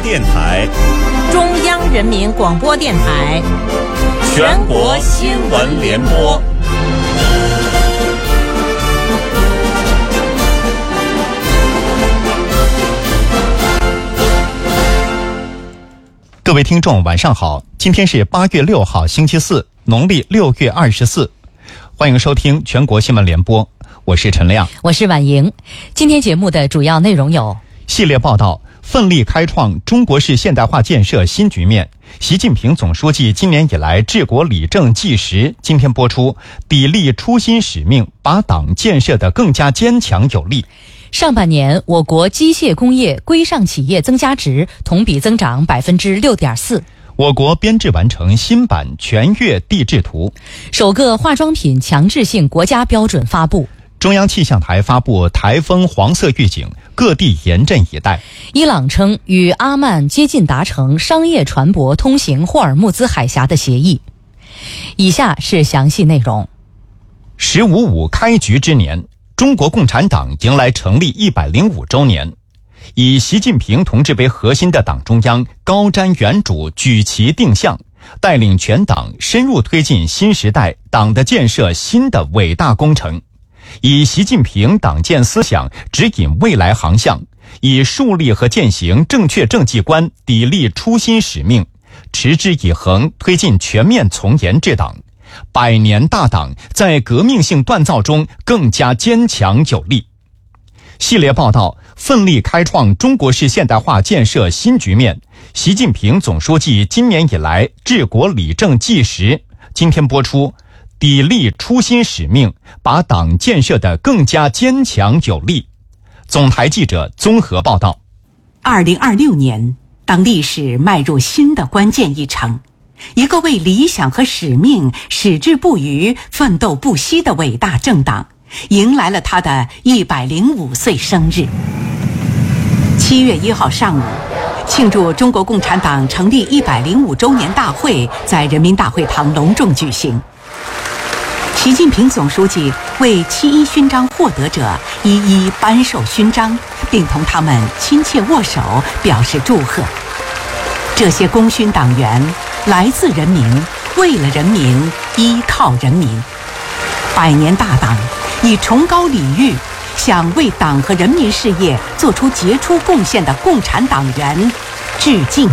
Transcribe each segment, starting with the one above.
电台、 中央人民广播电台、 全国新闻联播。 各位听众晚上好，今天是8月6号星期四，农历6月24，欢迎收听全国新闻联播，我是陈亮， 我是婉莹。今天节目的主要内容有： 系列报道，奋力开创中国式现代化建设新局面，习近平总书记今年以来治国理政纪实，今天播出，砥砺初心使命，把党建设得更加坚强有力。 上半年，我国机械工业规上企业增加值同比增长 6.4%。 我国编制完成新版全粤地质图。 首个化妆品强制性国家标准发布。 中央气象台发布台风黄色预警，各地严阵以待。 伊朗称与阿曼接近达成商业船舶通行霍尔木兹海峡的协议。以下是详细内容。 “15.5”开局之年，中国共产党迎来成立105周年。以习近平同志为核心的党中央高瞻远瞩，举旗定向，带领全党深入推进新时代党的建设新的伟大工程，以习近平党建思想指引未来航向，以树立和践行正确政绩观砥砺初心使命，持之以恒推进全面从严治党，百年大党在革命性锻造中更加坚强有力。系列报道，奋力开创中国式现代化建设新局面，习近平总书记今年以来治国理政纪实，今天播出，砥砺初心使命，把党建设得更加坚强有力。总台记者综合报道。 2026年，当历史迈入新的关键一程，一个为理想和使命矢志不渝、奋斗不息的伟大政党迎来了他的105岁生日。7月1号上午，庆祝中国共产党成立105周年大会在人民大会堂隆重举行。习近平总书记为7·1勋章获得者一一颁授勋章，并同他们亲切握手，表示祝贺。这些功勋党员来自人民，为了人民，依靠人民。百年大党以崇高礼遇向为党和人民事业做出杰出贡献的共产党员致敬。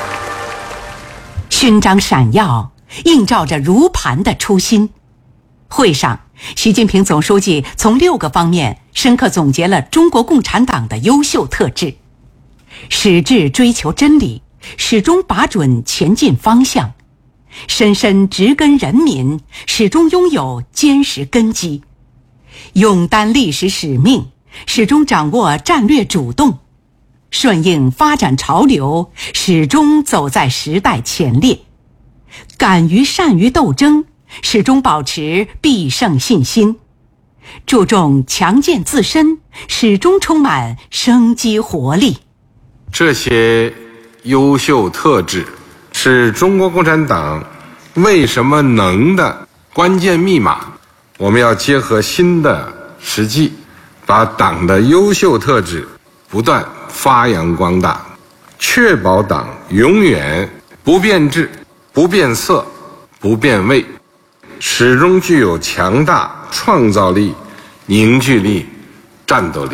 勋章闪耀，映照着如磐的初心。会上，习近平总书记从6个方面深刻总结了中国共产党的优秀特质：矢志追求真理，始终把准前进方向；深深植根人民，始终拥有坚实根基；勇担历史使命，始终掌握战略主动；顺应发展潮流，始终走在时代前列；敢于善于斗争，始终保持必胜信心；注重强健自身，始终充满生机活力。 这些优秀特质是中国共产党为什么能的关键密码。我们要结合新的实际，把党的优秀特质不断发扬光大，确保党永远不变质、不变色、不变味，始终具有强大创造力、凝聚力、战斗力。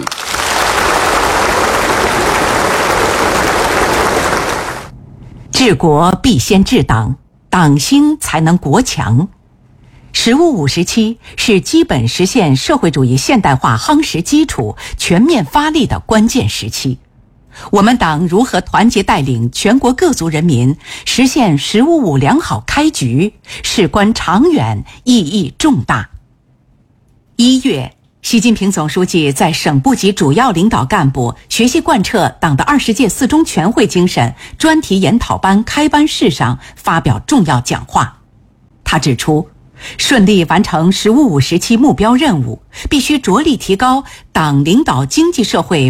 治国必先治党，党兴才能国强。“15.5”时期是基本实现社会主义现代化夯实基础、全面发力的关键时期。我们党如何团结带领全国各族人民实现“15.5”良好开局，事关长远，意义重大。1月，习近平总书记在省部级主要领导干部学习贯彻党的20届4中全会精神专题研讨班开班式上发表重要讲话。他指出，顺利完成“15.5”时期目标任务，必须着力提高党领导经济社会